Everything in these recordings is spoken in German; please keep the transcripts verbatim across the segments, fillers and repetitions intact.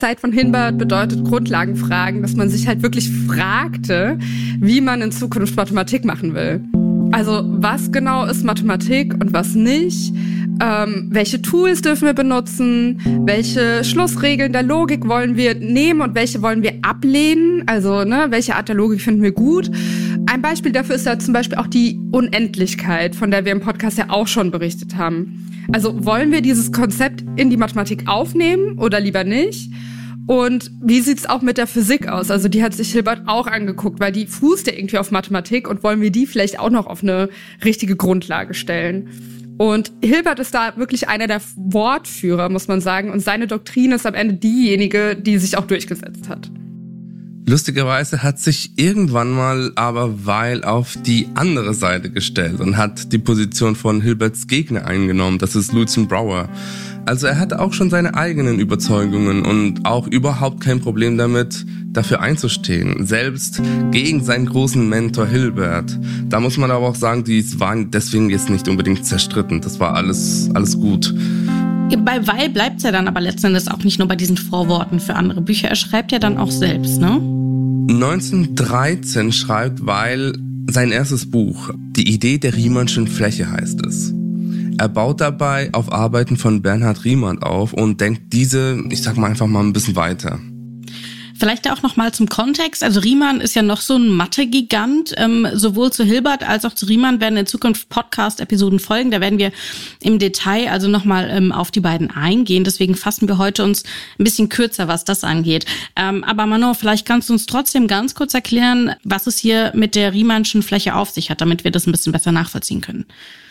Zeit von Hilbert bedeutet Grundlagenfragen, dass man sich halt wirklich fragte, wie man in Zukunft Mathematik machen will. Also was genau ist Mathematik und was nicht? Ähm, welche Tools dürfen wir benutzen? Welche Schlussregeln der Logik wollen wir nehmen und welche wollen wir ablehnen? Also ne, welche Art der Logik finden wir gut? Ein Beispiel dafür ist ja zum Beispiel auch die Unendlichkeit, von der wir im Podcast ja auch schon berichtet haben. Also wollen wir dieses Konzept in die Mathematik aufnehmen oder lieber nicht? Und wie sieht's auch mit der Physik aus? Also die hat sich Hilbert auch angeguckt, weil die fußt ja irgendwie auf Mathematik und wollen wir die vielleicht auch noch auf eine richtige Grundlage stellen? Und Hilbert ist da wirklich einer der Wortführer, muss man sagen. Und seine Doktrin ist am Ende diejenige, die sich auch durchgesetzt hat. Lustigerweise hat sich irgendwann mal aber Weil auf die andere Seite gestellt und hat die Position von Hilberts Gegner eingenommen. Das ist Lucian Brouwer. Also er hatte auch schon seine eigenen Überzeugungen und auch überhaupt kein Problem damit, dafür einzustehen. Selbst gegen seinen großen Mentor Hilbert. Da muss man aber auch sagen, die waren deswegen jetzt nicht unbedingt zerstritten. Das war alles, alles gut. Bei Weil bleibt es ja dann aber letzten Endes auch nicht nur bei diesen Vorworten für andere Bücher. Er schreibt ja dann auch selbst, ne? neunzehnhundertdreizehn schreibt Weil sein erstes Buch. Die Idee der Riemannschen Fläche heißt es. Er baut dabei auf Arbeiten von Bernhard Riemann auf und denkt diese, ich sag mal einfach mal ein bisschen weiter. Vielleicht auch noch mal zum Kontext. Also Riemann ist ja noch so ein Mathe-Gigant. Ähm, sowohl zu Hilbert als auch zu Riemann werden in Zukunft Podcast-Episoden folgen. Da werden wir im Detail also noch mal ähm, auf die beiden eingehen. Deswegen fassen wir heute uns ein bisschen kürzer, was das angeht. Ähm, aber Manon, vielleicht kannst du uns trotzdem ganz kurz erklären, was es hier mit der Riemannschen Fläche auf sich hat, damit wir das ein bisschen besser nachvollziehen können.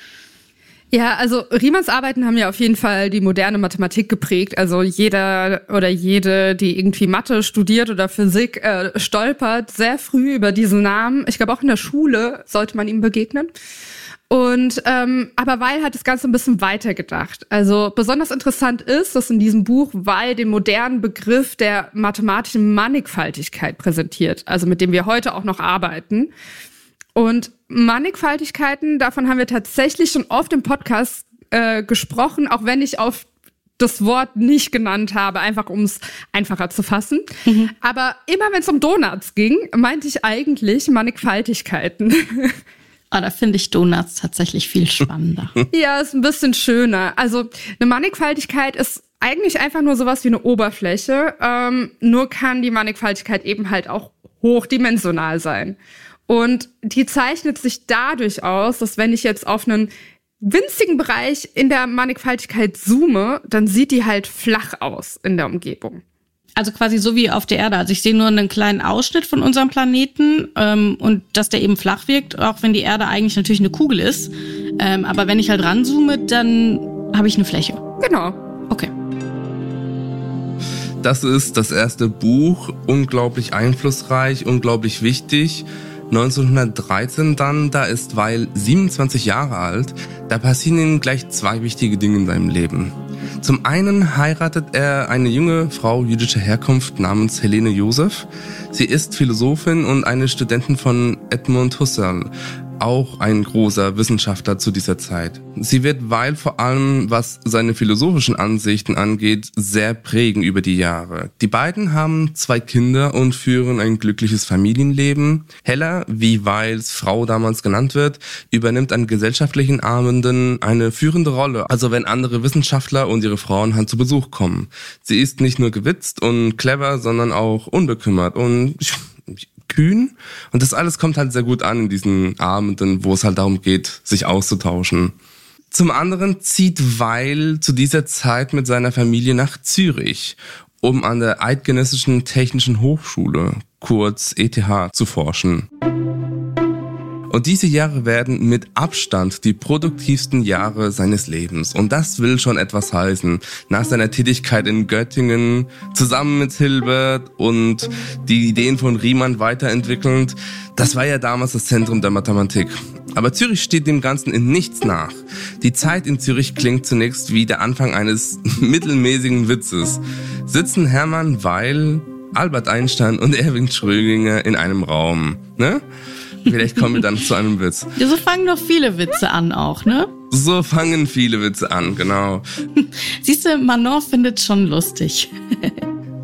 Ja, also Riemanns Arbeiten haben ja auf jeden Fall die moderne Mathematik geprägt. Also jeder oder jede, die irgendwie Mathe studiert oder Physik, äh, stolpert sehr früh über diesen Namen. Ich glaube, auch in der Schule sollte man ihm begegnen. Und ähm, aber Weil hat das Ganze ein bisschen weiter gedacht. Also besonders interessant ist, dass in diesem Buch Weil den modernen Begriff der mathematischen Mannigfaltigkeit präsentiert, also mit dem wir heute auch noch arbeiten. Und Mannigfaltigkeiten, davon haben wir tatsächlich schon oft im Podcast äh, gesprochen, auch wenn ich auf das Wort nicht genannt habe, einfach um es einfacher zu fassen. Mhm. Aber immer wenn es um Donuts ging, meinte ich eigentlich Mannigfaltigkeiten. Ah, da finde ich Donuts tatsächlich viel spannender. Ja, ist ein bisschen schöner. Also eine Mannigfaltigkeit ist eigentlich einfach nur sowas wie eine Oberfläche. Ähm, nur kann die Mannigfaltigkeit eben halt auch hochdimensional sein. Und die zeichnet sich dadurch aus, dass wenn ich jetzt auf einen winzigen Bereich in der Mannigfaltigkeit zoome, dann sieht die halt flach aus in der Umgebung. Also quasi so wie auf der Erde. Also ich sehe nur einen kleinen Ausschnitt von unserem Planeten ähm, und dass der eben flach wirkt, auch wenn die Erde eigentlich natürlich eine Kugel ist. Ähm, aber wenn ich halt ranzoome, dann habe ich eine Fläche. Genau. Okay. Das ist das erste Buch, unglaublich einflussreich, unglaublich wichtig. neunzehnhundertdreizehn dann, da ist Weil siebenundzwanzig Jahre alt, da passieren ihm gleich zwei wichtige Dinge in seinem Leben. Zum einen heiratet er eine junge Frau jüdischer Herkunft namens Helene Joseph. Sie ist Philosophin und eine Studentin von Edmund Husserl, auch ein großer Wissenschaftler zu dieser Zeit. Sie wird Weil vor allem, was seine philosophischen Ansichten angeht, sehr prägen über die Jahre. Die beiden haben zwei Kinder und führen ein glückliches Familienleben. Hella, wie Weils Frau damals genannt wird, übernimmt an gesellschaftlichen Abenden eine führende Rolle. Also wenn andere Wissenschaftler und ihre Frauen halt zu Besuch kommen. Sie ist nicht nur gewitzt und clever, sondern auch unbekümmert und kühn. Und das alles kommt halt sehr gut an in diesen Abenden, wo es halt darum geht, sich auszutauschen. Zum anderen zieht Weil zu dieser Zeit mit seiner Familie nach Zürich, um an der Eidgenössischen Technischen Hochschule, kurz E T H, zu forschen. Und diese Jahre werden mit Abstand die produktivsten Jahre seines Lebens. Und das will schon etwas heißen. Nach seiner Tätigkeit in Göttingen, zusammen mit Hilbert und die Ideen von Riemann weiterentwickelnd, das war ja damals das Zentrum der Mathematik. Aber Zürich steht dem Ganzen in nichts nach. Die Zeit in Zürich klingt zunächst wie der Anfang eines mittelmäßigen Witzes. Sitzen Hermann Weil, Albert Einstein und Erwin Schrödinger in einem Raum, ne? Vielleicht kommen wir dann zu einem Witz. Ja, so fangen doch viele Witze an auch, ne? So fangen viele Witze an, genau. Siehst du, Manon findet schon lustig.